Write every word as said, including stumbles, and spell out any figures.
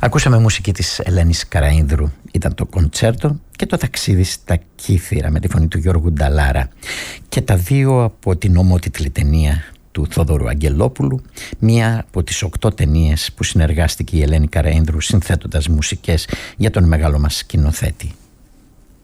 Ακούσαμε μουσική της Ελένης Καραΐνδρου. Ήταν το κοντσέρτο και το ταξίδι στα Κύθυρα με τη φωνή του Γιώργου Νταλάρα. Και τα δύο από την ομότιτλη ταινία του Θόδωρου Αγγελόπουλου, μία από τις οκτώ ταινίες που συνεργάστηκε η Ελένη Καραΐνδρου συνθέτοντας μουσικές για τον μεγάλο μας σκηνοθέτη.